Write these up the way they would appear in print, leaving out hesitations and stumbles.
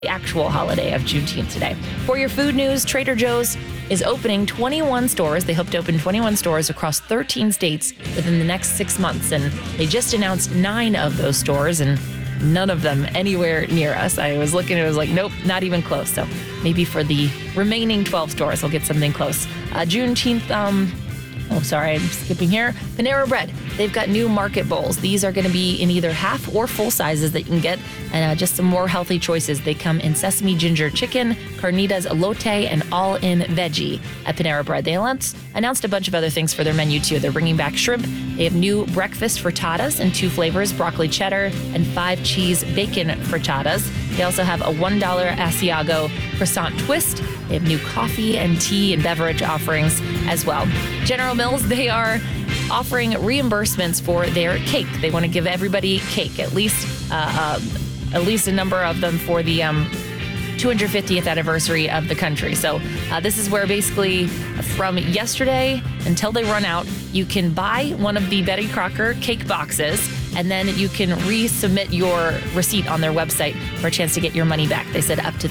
the actual holiday of Juneteenth today. For your food news, Trader Joe's is opening 21 stores. They hope to open 21 stores across 13 states within the next 6 months. And they just announced 9 of those stores, and none of them anywhere near us. I was looking, it was like, nope, not even close. So maybe for the remaining 12 stores, we'll get something close. Juneteenth, I'm skipping here. Panera Bread, they've got new market bowls. These are going to be in either half or full sizes that you can get, and just some more healthy choices. They come in sesame ginger chicken, carnitas elote, and all-in veggie at Panera Bread. They announced a bunch of other things for their menu, too. They're bringing back shrimp. They have new breakfast frittatas in 2 flavors, broccoli cheddar and 5 cheese bacon frittatas. They also have a $1 Asiago croissant twist. They have new coffee and tea and beverage offerings as well. General Mills, they are offering reimbursements for their cake. They want to give everybody cake, at least a number of them for the 250th anniversary of the country. So this is where basically from yesterday until they run out, you can buy one of the Betty Crocker cake boxes, and then you can resubmit your receipt on their website for a chance to get your money back. They said up to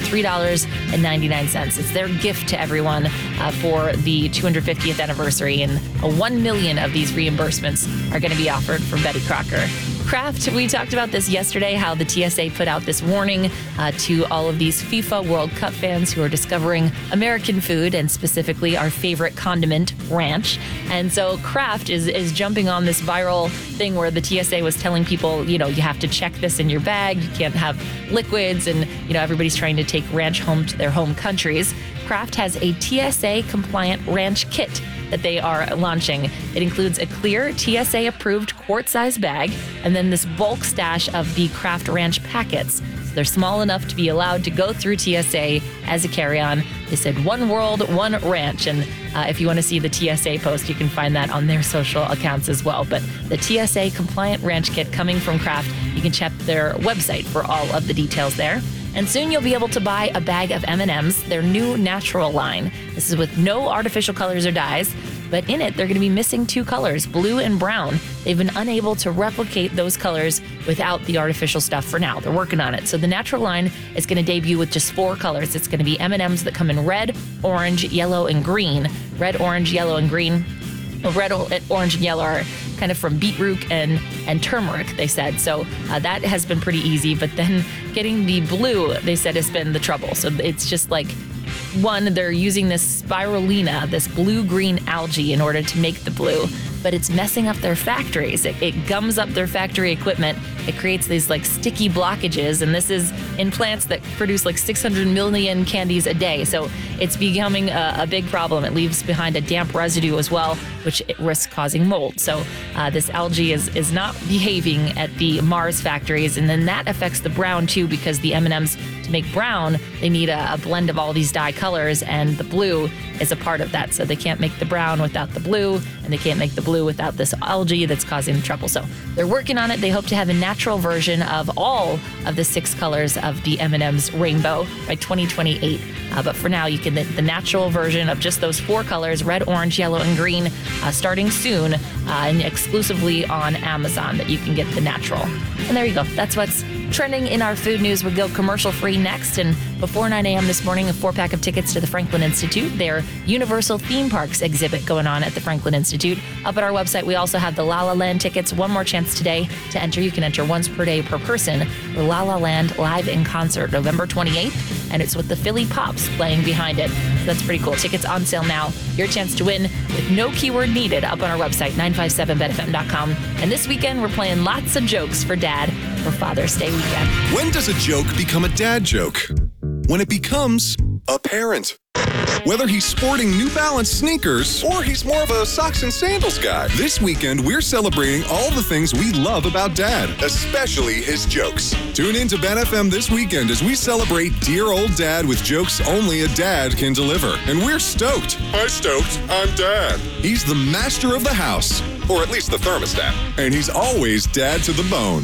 $3.99. It's their gift to everyone for the 250th anniversary, and 1 million of these reimbursements are going to be offered from Betty Crocker. Kraft, we talked about this yesterday, how the TSA put out this warning to all of these FIFA World Cup fans who are discovering American food, and specifically our favorite condiment, ranch. And so Kraft is jumping on this viral thing where the TSA was telling people, you have to check this in your bag. You can't have liquids, and, everybody's trying to take ranch home to their home countries. Kraft has a TSA-compliant ranch kit that they are launching. It includes a clear TSA-approved quart-size bag and then this bulk stash of the Kraft Ranch packets. So they're small enough to be allowed to go through TSA as a carry-on. They said one world, one ranch. And if you want to see the TSA post, you can find that on their social accounts as well. But the TSA-compliant ranch kit coming from Kraft, you can check their website for all of the details there. And soon you'll be able to buy a bag of M&M's, their new natural line. This is with no artificial colors or dyes, but in it, they're going to be missing 2 colors, blue and brown. They've been unable to replicate those colors without the artificial stuff for now. They're working on it. So the natural line is going to debut with just 4 colors. It's going to be M&M's that come in red, orange, yellow, and green. Red, orange, yellow, and green. Red, orange, and yellow are kind of from beetroot and turmeric, they said. So that has been pretty easy. But then getting the blue, they said, has been the trouble. So it's just like, one, they're using this spirulina, this blue-green algae, in order to make the blue, but it's messing up their factories. It gums up their factory equipment. It creates these sticky blockages, and this is in plants that produce 600 million candies a day. So it's becoming a big problem. It leaves behind a damp residue as well, which risks causing mold. So this algae is not behaving at the Mars factories, and then that affects the brown too, because the M&Ms, to make brown, they need a blend of all these dye colors, and the blue is a part of that. So they can't make the brown without the blue, and they can't make the blue without this algae that's causing trouble. So they're working on it. They hope to have a natural version of all of the 6 colors of the M&M's rainbow by 2028. But for now, you can get the natural version of just those 4 colors, red, orange, yellow, and green, starting soon, and exclusively on Amazon, that you can get the natural. And there you go. That's what's trending in our food news. We'll go commercial free next. And before 9 a.m. this morning, a 4-pack of tickets to the Franklin Institute, their Universal Theme Parks exhibit going on at the Franklin Institute. Up at our website, we also have the La La Land tickets. One more chance today to enter. You can enter once per day per person. The La La Land live in concert, November 28th, and it's with the Philly Pops playing behind it. So that's pretty cool. Tickets on sale now. Your chance to win with no keyword needed up on our website, 957betfm.com. And this weekend, we're playing lots of jokes for Dad for Father's Day weekend. When does a joke become a dad joke? When it becomes apparent. Whether he's sporting New Balance sneakers or he's more of a socks and sandals guy, this weekend we're celebrating all the things we love about Dad, especially his jokes. Tune in to Ben FM this weekend as we celebrate dear old Dad with jokes only a dad can deliver. And we're stoked. Hi, stoked. I'm Dad. He's the master of the house, or at least the thermostat. And he's always dad to the bone.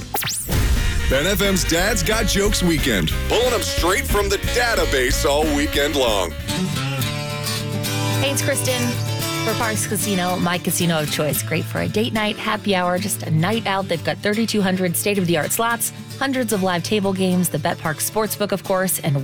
Ben FM's Dad's Got Jokes Weekend, pulling them straight from the database all weekend long. Hey, it's Kristen for Parks Casino, my casino of choice. Great for a date night, happy hour, just a night out. They've got 3,200 state-of-the-art slots, hundreds of live table games, the Bet Park Sportsbook, of course, and